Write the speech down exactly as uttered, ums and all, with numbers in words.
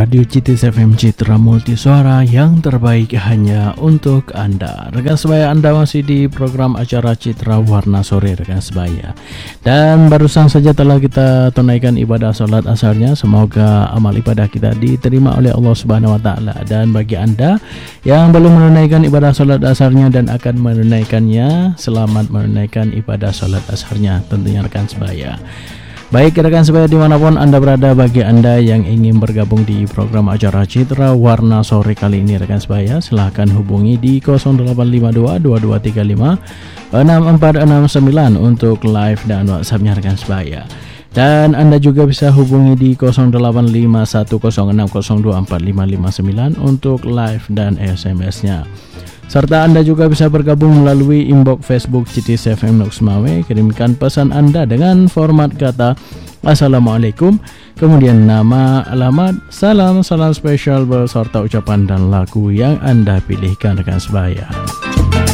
Radio Citis F M Citra Multisuara yang terbaik hanya untuk Anda. Rekan sebaya, Anda masih di program acara Citra Warna Sore, rekan sebaya. Dan barusan saja telah kita tunaikan ibadah salat asarnya. Semoga amal ibadah kita diterima oleh Allah Subhanahu wa taala. Dan bagi Anda yang belum menunaikan ibadah salat asarnya dan akan menunaikannya, selamat menunaikan ibadah salat asarnya tentunya rekan sebaya. Baik rekan sebaya dimanapun Anda berada, bagi Anda yang ingin bergabung di program acara Citra Warna Sore kali ini rekan sebaya, silahkan hubungi di nol delapan lima dua dua dua tiga lima enam empat enam sembilan untuk live dan WhatsAppnya rekan sebaya. Dan Anda juga bisa hubungi di nol delapan lima satu nol enam nol dua empat lima lima sembilan untuk live dan S M S-nya. Serta Anda juga bisa bergabung melalui inbox Facebook Citis F M Nuksmawe. Kirimkan pesan Anda dengan format kata Assalamualaikum, kemudian nama, alamat, salam, salam spesial beserta ucapan dan lagu yang Anda pilihkan rekan sebaya.